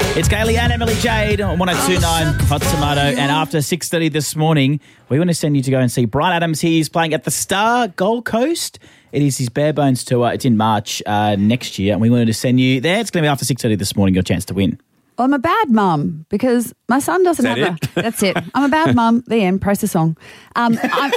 It's Kaylee and Emily Jade on 102.9 Hot Tomato. And after 6:30 this morning, we want to send you to go and see Bryan Adams. He's playing at the Star Gold Coast. It is his Bare Bones tour. It's in March next year, and we wanted to send you there. It's going to be after 6:30 this morning, your chance to win. Well, I'm a bad mum because my son doesn't have a... That's it. I'm a bad mum. The end. Process song. I'm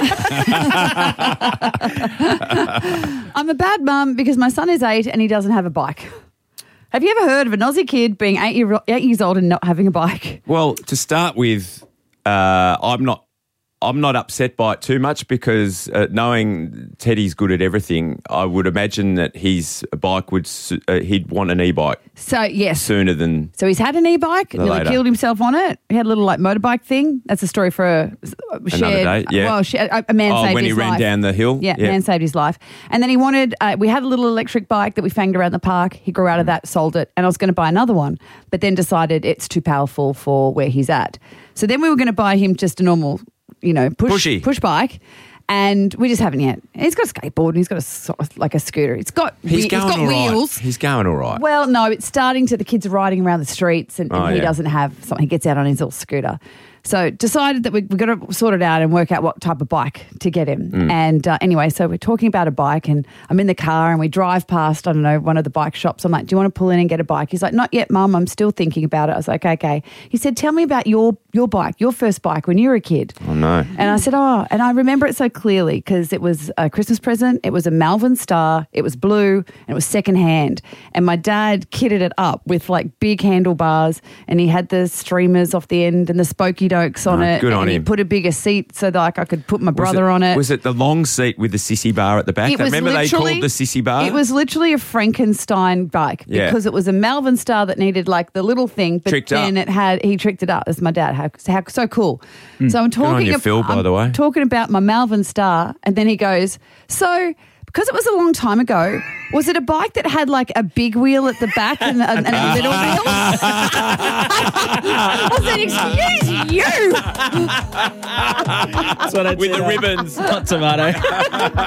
a bad mum because my son is 8 and he doesn't have a bike. Have you ever heard of an Aussie kid being 8 years old and not having a bike? Well, to start with, I'm not upset by it too much because knowing Teddy's good at everything, I would imagine that his bike would he'd want an e-bike. So yes, sooner than. So he's had an e-bike, nearly killed himself on it. He had a little motorbike thing. That's a story for a another day. Yeah. Well, a man saved his life. when he ran down the hill. Yeah, man saved his life. And then he wanted. We had a little electric bike that we fanged around the park. He grew out of that, sold it, and I was going to buy another one, but then decided it's too powerful for where he's at. So then we were going to buy him just a normal, push bike, and we just haven't yet. He's got a skateboard and he's got a scooter. It's got wheels. He's going all right. Well, no, it's starting to. The kids are riding around the streets, and he doesn't have something. He gets out on his little scooter. So decided that we've got to sort it out and work out what type of bike to get him. And anyway, so we're talking about a bike, and I'm in the car and we drive past, one of the bike shops. I'm like, do you want to pull in and get a bike? He's like, not yet, Mum. I'm still thinking about it. I was like, okay. He said, tell me about your bike, your first bike when you were a kid. Oh, no. And I said, and I remember it so clearly because it was a Christmas present. It was a Malvern Star. It was blue and it was secondhand. And my dad kitted it up with big handlebars, and he had the streamers off the end and the spokey dokes on it. Good on him. He put a bigger seat so that I could put my brother on it. Was it the long seat with the sissy bar at the back? Remember they called the sissy bar? It was literally a Frankenstein bike because it was a Malvern Star that needed the little thing, but then he tricked it up. That's my dad. How so cool. So I'm talking Good on you, Phil, by the way. Talking about my Malvern Star, and then he goes, so because it was a long time ago, was it a bike that had a big wheel at the back and a little wheel? I said, excuse you. That's what I with the ribbons. Hot Tomato.